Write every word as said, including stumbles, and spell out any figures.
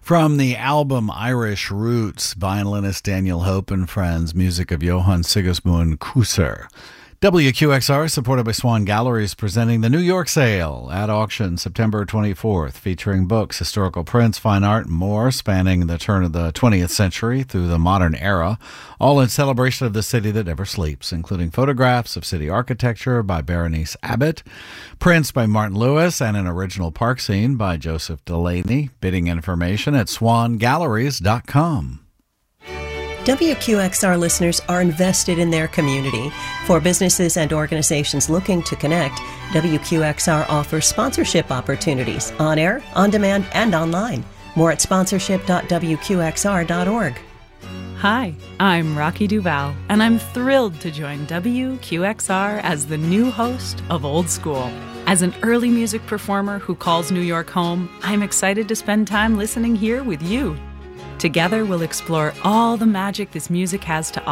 From the album Irish Roots, violinist Daniel Hope and Friends, music of Johann Sigismund Kusser. W Q X R, supported by Swan Galleries, presenting the New York Sale at auction September twenty-fourth, featuring books, historical prints, fine art, and more, spanning the turn of the twentieth century through the modern era, all in celebration of the city that never sleeps, including photographs of city architecture by Berenice Abbott, prints by Martin Lewis, and an original park scene by Joseph Delaney. Bidding information at swan galleries dot com. W Q X R listeners are invested in their community. For businesses and organizations looking to connect, W Q X R offers sponsorship opportunities on air, on demand, and online. More at sponsorship dot w q x r dot org. Hi, I'm Rocky Duval, and I'm thrilled to join W Q X R as the new host of Old School. As an early music performer who calls New York home, I'm excited to spend time listening here with you. Together, we'll explore all the magic this music has to